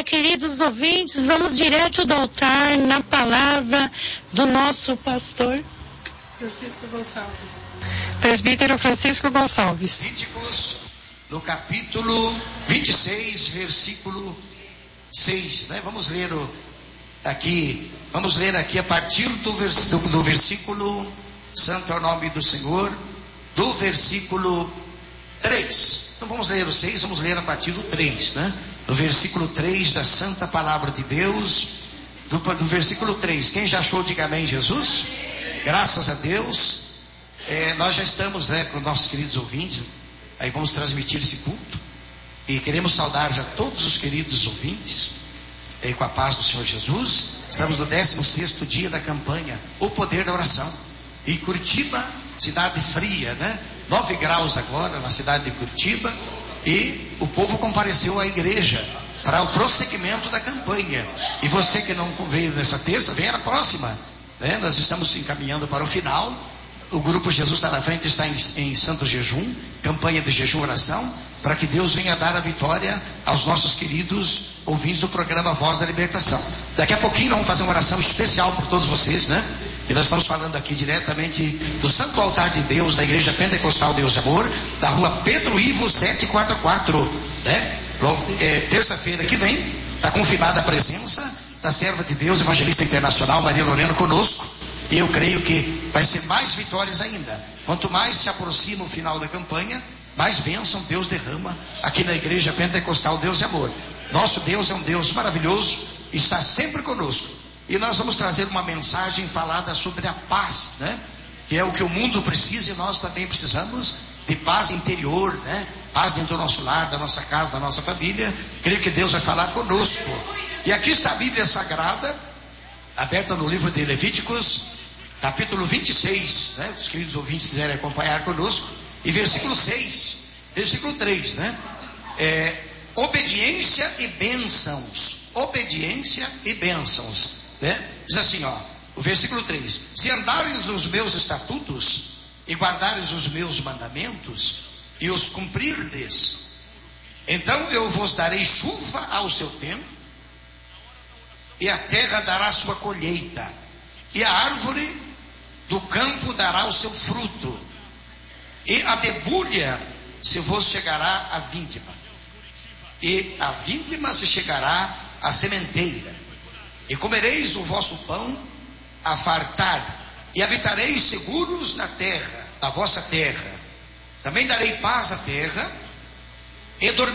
queridos ouvintes, vamos direto do altar na palavra do nosso pastor Francisco Gonçalves. Presbítero Francisco Gonçalves. Levíticos, no capítulo 26, versículo 6, né? Vamos ler aqui a partir do versículo, santo é o nome do Senhor, do versículo 3. Não vamos ler o 6, vamos ler a partir do 3, né? Do versículo 3 da santa palavra de Deus, do versículo 3. Quem já achou, diga amém, Jesus? Graças a Deus. Nós já estamos, né, com nossos queridos ouvintes. Aí vamos transmitir esse culto. E queremos saudar já todos os queridos ouvintes, com a paz do Senhor Jesus. Estamos no 16º dia da campanha O Poder da Oração. E Curitiba, cidade fria, né? 9 graus agora na cidade de Curitiba. E o povo compareceu à igreja para o prosseguimento da campanha. E você que não veio nessa terça, venha na próxima, né? Nós estamos encaminhando para o final. O grupo Jesus está na frente, está em santo jejum, campanha de jejum e oração, para que Deus venha dar a vitória aos nossos queridos ouvintes do programa Voz da Libertação. Daqui a pouquinho nós vamos fazer uma oração especial por todos vocês, né? E nós estamos falando aqui diretamente do Santo Altar de Deus, da Igreja Pentecostal Deus e Amor, da rua Pedro Ivo 744, né? Terça-feira que vem, está confirmada a presença da serva de Deus, evangelista internacional, Maria Lorena, conosco. E eu creio que vai ser mais vitórias ainda. Quanto mais se aproxima o final da campanha, mais bênção Deus derrama aqui na Igreja Pentecostal Deus e Amor. Nosso Deus é um Deus maravilhoso, está sempre conosco. E nós vamos trazer uma mensagem falada sobre a paz, né? Que é o que o mundo precisa e nós também precisamos de paz interior, né? Paz dentro do nosso lar, da nossa casa, da nossa família. Creio que Deus vai falar conosco. E aqui está a Bíblia Sagrada, aberta no livro de Levíticos, capítulo 26, né? Os queridos ouvintes quiserem acompanhar conosco. E versículo 6, versículo 3, né? Obediência e bênçãos. Obediência e bênçãos, né? Diz assim, ó, o versículo 3: se andares nos meus estatutos e guardares os meus mandamentos e os cumprirdes, então eu vos darei chuva ao seu tempo, e a terra dará sua colheita, e a árvore do campo dará o seu fruto, e a debulha se vos chegará a vindima, e a vindima se chegará à sementeira, e comereis o vosso pão a fartar, e habitareis seguros na terra, na vossa terra. Também darei paz à terra, e dormireis